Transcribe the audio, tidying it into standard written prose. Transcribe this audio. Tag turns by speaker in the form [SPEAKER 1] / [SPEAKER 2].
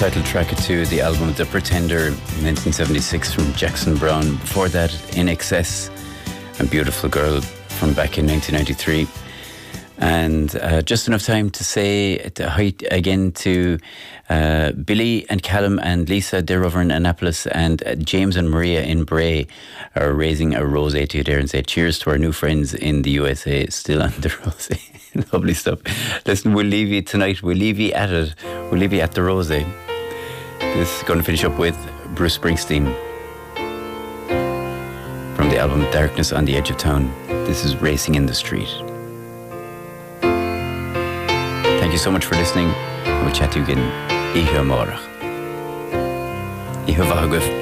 [SPEAKER 1] title track to the album The Pretender, 1976 from Jackson Browne. Before that, In Excess, a Beautiful Girl from back in 1993. And just enough time to say hi again to Billy and Callum and Lisa. They're over in Annapolis, and James and Maria in Bray are raising a rosé to you there, and say cheers to our new friends in the USA still on the rosé. Lovely stuff. Listen, we'll leave you tonight. We'll leave you at it. We'll leave you at the rosé. This is going to finish up with Bruce Springsteen from the album Darkness on the Edge of Town. This is Racing in the Street. Thank you so much for listening. We'll chat to you again. Ihe Morach. Ihe Vahaguf.